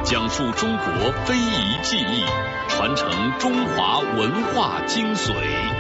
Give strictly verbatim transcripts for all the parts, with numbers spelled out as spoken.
讲述中国非遗技艺，传承中华文化精髓。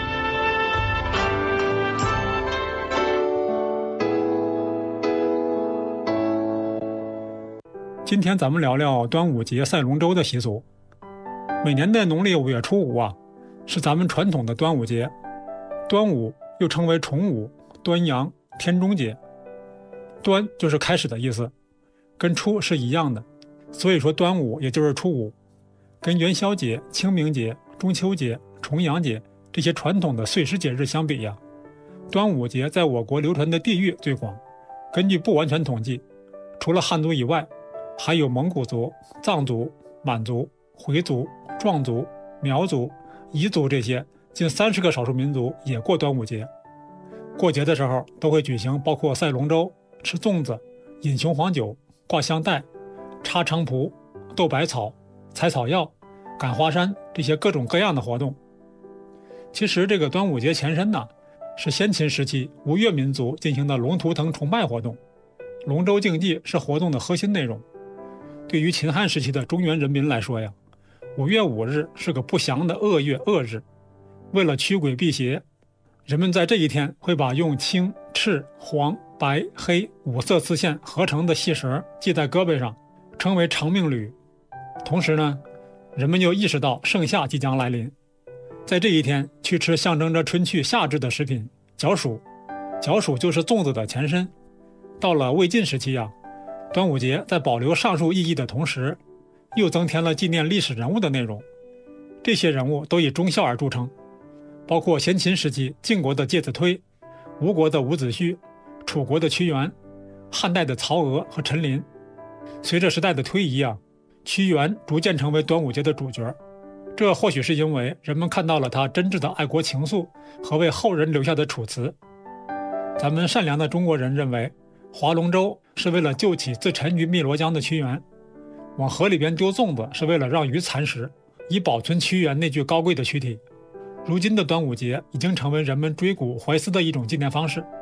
今天咱们聊聊端午节赛龙舟的习俗。每年的农历五月初五啊，是咱们传统的端午节。端午又称为重午、端阳、天中节。端就是开始的意思，跟初是一样的，所以说端午也就是初五。跟元宵节、清明节、中秋节、重阳节这些传统的岁时节日相比呀，端午节在我国流传的地域最广。根据不完全统计，除了汉族以外，还有蒙古族、藏族、满族、回族、壮族、苗族、彝族这些近三十个少数民族也过端午节。过节的时候都会举行包括赛龙舟、吃粽子、饮雄黄酒、挂香袋、插菖蒲、斗百草、采草药、赶花山这些各种各样的活动。其实这个端午节前身呢，是先秦时期吴越民族进行的龙图腾崇拜活动，龙舟竞技是活动的核心内容。对于秦汉时期的中原人民来说呀，五月五日是个不祥的恶月恶日。为了驱鬼辟邪，人们在这一天会把用青、赤、黄、白、黑五色丝线合成的细绳系在胳膊上，称为长命缕。同时呢，人们又意识到盛夏即将来临，在这一天去吃象征着春去夏至的食品角黍。角黍就是粽子的前身。到了魏晋时期啊，端午节在保留上述意义的同时，又增添了纪念历史人物的内容。这些人物都以忠孝而著称，包括先秦时期晋国的介子推、吴国的伍子胥、楚国的屈原、汉代的曹娥和陈琳。随着时代的推移啊，屈原逐渐成为端午节的主角。这或许是因为人们看到了他真挚的爱国情愫和为后人留下的楚辞。咱们善良的中国人认为，划龙舟是为了救起自沉于汨罗江的屈原，往河里边丢粽子是为了让鱼蚕食，以保存屈原那具高贵的躯体。如今的端午节已经成为人们追古怀思的一种纪念方式。